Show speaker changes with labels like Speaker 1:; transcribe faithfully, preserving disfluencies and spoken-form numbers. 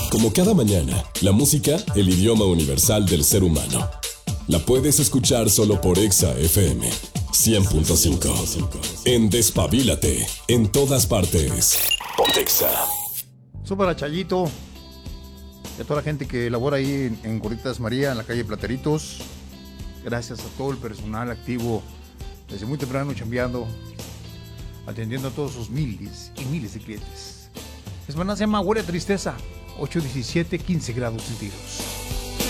Speaker 1: Como cada mañana, la música, el idioma universal del ser humano. La puedes escuchar solo por Exa F M cien punto cinco. En Despabilate, en todas partes. Pontexa.
Speaker 2: Súper a Chayito y a toda la gente que labora ahí en, en Gorditas María, en la calle Plateritos. Gracias a todo el personal activo desde muy temprano chambeando, atendiendo a todos sus miles y miles de clientes. Es más, se llama Huele a Tristeza, ocho diecisiete, quince grados centígrados.